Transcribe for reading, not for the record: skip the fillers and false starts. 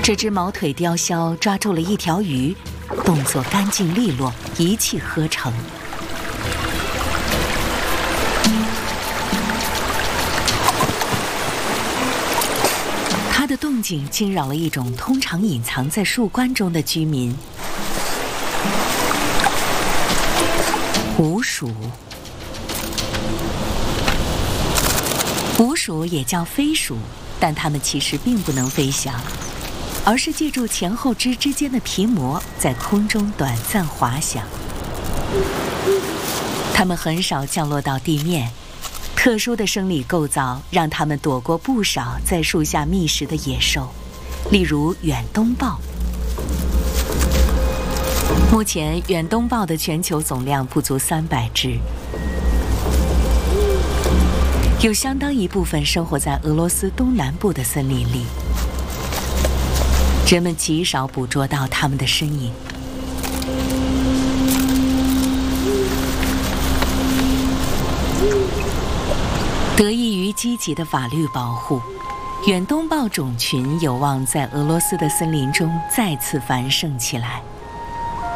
这只毛腿雕鸮抓住了一条鱼，动作干净利落，一气呵成。它的动静惊扰了一种通常隐藏在树冠中的居民——鼯鼠。鼯鼠也叫飞鼠，但它们其实并不能飞翔，而是借助前后肢之间的皮膜在空中短暂滑翔。它们很少降落到地面，特殊的生理构造让它们躲过不少在树下觅食的野兽，例如远东豹。目前，远东豹的全球总量不足300只，有相当一部分生活在俄罗斯东南部的森林里。人们极少捕捉到它们的身影。得益于积极的法律保护，远东豹种群有望在俄罗斯的森林中再次繁盛起来。